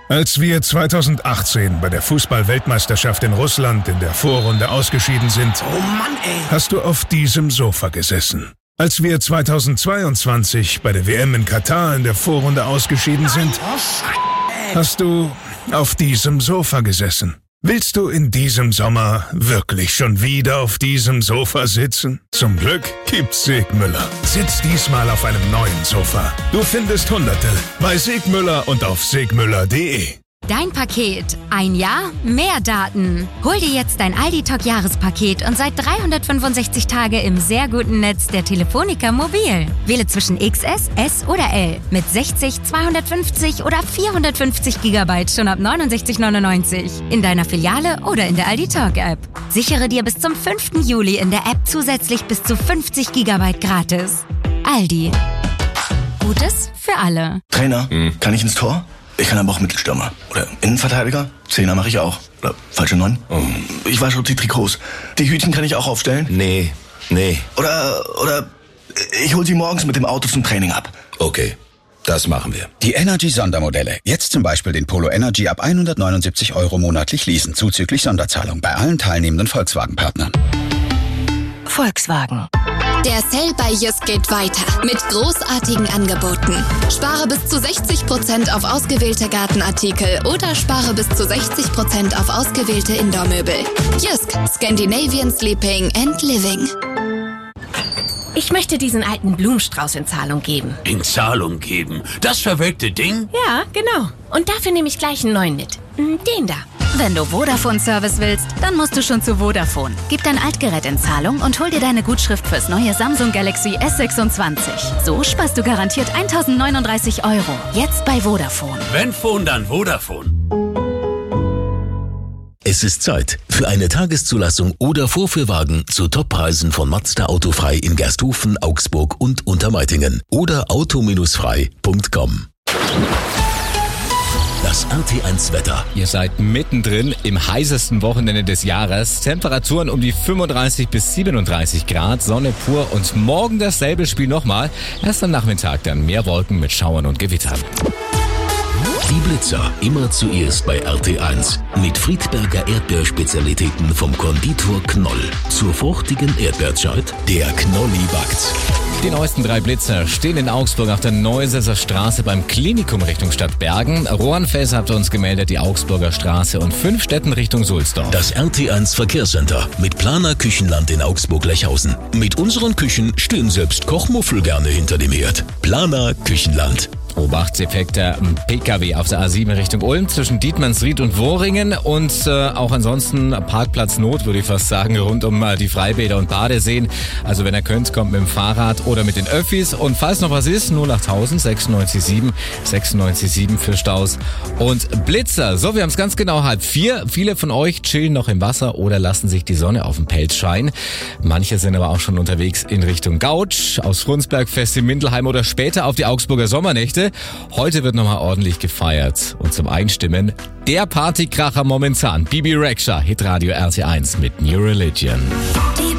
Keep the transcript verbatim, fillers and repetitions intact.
Als wir zweitausendachtzehn bei der Fußball-Weltmeisterschaft in Russland in der Vorrunde ausgeschieden sind, oh Mann, ey. hast du auf diesem Sofa gesessen. Als wir zweitausendzweiundzwanzig bei der W M in Katar in der Vorrunde ausgeschieden sind, hast du auf diesem Sofa gesessen. Willst du in diesem Sommer wirklich schon wieder auf diesem Sofa sitzen? Zum Glück gibt's Segmüller. Sitz diesmal auf einem neuen Sofa. Du findest Hunderte bei Segmüller und auf segmüller punkt de. Dein Paket. Ein Jahr, mehr Daten. Hol dir jetzt dein Aldi-Talk-Jahrespaket und seit dreihundertfünfundsechzig Tage im sehr guten Netz der Telefonica Mobil. Wähle zwischen X S, S oder L mit sechzig, zweihundertfünfzig oder vierhundertfünfzig Gigabyte schon ab neunundsechzig neunundneunzig. In deiner Filiale oder in der Aldi-Talk-App. Sichere dir bis zum fünften Juli in der App zusätzlich bis zu fünfzig Gigabyte gratis. Aldi. Gutes für alle. Trainer, hm. kann ich ins Tor? Ich kann aber auch Mittelstürmer. Oder Innenverteidiger. Zehner mache ich auch. Oder falsche Neun. Oh. Ich wasche die Trikots. Die Hütchen kann ich auch aufstellen. Nee, nee. Oder, oder ich hol sie morgens mit dem Auto zum Training ab. Okay, das machen wir. Die Energy-Sondermodelle. Jetzt zum Beispiel den Polo Energy ab hundertneunundsiebzig Euro monatlich leasen, zuzüglich Sonderzahlung bei allen teilnehmenden Volkswagen-Partnern. Volkswagen. Der Sale bei Jysk geht weiter mit großartigen Angeboten. Spare bis zu sechzig Prozent auf ausgewählte Gartenartikel oder spare bis zu sechzig Prozent auf ausgewählte Indoor-Möbel. Jysk, Scandinavian Sleeping and Living. Ich möchte diesen alten Blumenstrauß in Zahlung geben. In Zahlung geben? Das verwelkte Ding? Ja, genau. Und dafür nehme ich gleich einen neuen mit. Den da. Wenn du Vodafone-Service willst, dann musst du schon zu Vodafone. Gib dein Altgerät in Zahlung und hol dir deine Gutschrift fürs neue Samsung Galaxy S sechsundzwanzig. So sparst du garantiert tausendneununddreißig Euro. Jetzt bei Vodafone. Wenn Phone, dann Vodafone. Es ist Zeit für eine Tageszulassung oder Vorführwagen zu Toppreisen von Mazda Autofrei in Gersthofen, Augsburg und Untermeitingen oder auto frei punkt com. Das R T eins Wetter. Ihr seid mittendrin im heißesten Wochenende des Jahres. Temperaturen um die fünfunddreißig bis siebenunddreißig Grad, Sonne pur und morgen dasselbe Spiel nochmal. Erst am Nachmittag dann mehr Wolken mit Schauern und Gewittern. Die Blitzer immer zuerst bei R T eins. Mit Friedberger Erdbeerspezialitäten vom Konditor Knoll. Zur fruchtigen Erdbeerzeit, der Knolli backt. Die neuesten drei Blitzer stehen in Augsburg auf der Neusesser Straße beim Klinikum Richtung Stadt Bergen. Rohanfels habt ihr uns gemeldet, die Augsburger Straße und fünf Städten Richtung Sulzdorf. Das R T eins Verkehrscenter mit Planer Küchenland in Augsburg-Lechhausen. Mit unseren Küchen stehen selbst Kochmuffel gerne hinter dem Herd. Planer Küchenland. Obachteffekte P K W auf der A sieben Richtung Ulm zwischen Dietmannsried und Wohringen und äh, auch ansonsten Parkplatznot, würde ich fast sagen, rund um äh, die Freibäder und Badeseen. Also wenn ihr könnt, kommt mit dem Fahrrad oder mit den Öffis und falls noch was ist, null acht null null sechsundneunzig sieben sechsundneunzig sieben für Staus und Blitzer. So, wir haben es ganz genau halb vier. Viele von euch chillen noch im Wasser oder lassen sich die Sonne auf dem Pelz scheinen. Manche sind aber auch schon unterwegs in Richtung Gautsch, aus Frunsbergfest in Mindelheim oder später auf die Augsburger Sommernächte. Heute wird nochmal ordentlich gefeiert und zum Einstimmen der Partykracher momentan. Bibi Rexha, Hitradio R T eins mit New Religion.